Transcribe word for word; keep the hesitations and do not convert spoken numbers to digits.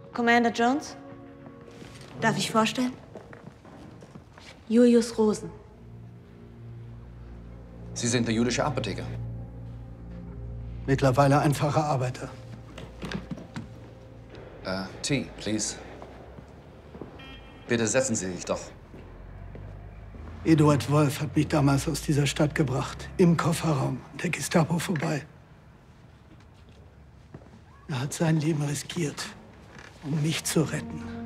Commander Jones? Darf ich vorstellen? Julius Rosen. Sie sind der jüdische Apotheker. Mittlerweile einfacher Arbeiter. Uh, tea, please. Bitte setzen Sie sich doch. Eduard Wolf hat mich damals aus dieser Stadt gebracht. Im Kofferraum, der Gestapo vorbei. Er hat sein Leben riskiert, um mich zu retten.